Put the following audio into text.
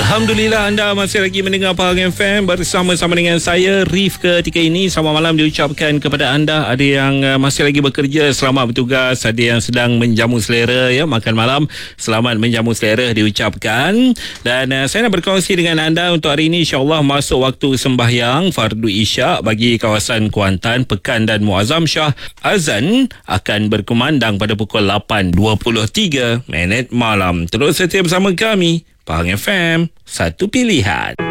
Alhamdulillah anda masih lagi mendengar Pahang FM bersama-sama dengan saya Rif. Ketika ini selamat malam diucapkan kepada anda. Ada yang masih lagi bekerja, selamat bertugas. Ada yang sedang menjamu selera ya, makan malam, selamat menjamu selera diucapkan. Dan saya nak berkongsi dengan anda untuk hari ini, insyaAllah masuk waktu sembahyang Fardu Isyak bagi kawasan Kuantan, Pekan dan Muazzam Shah. Azan akan berkumandang pada pukul 8.23 malam. Terus setia bersama kami Pahang FM, satu pilihan.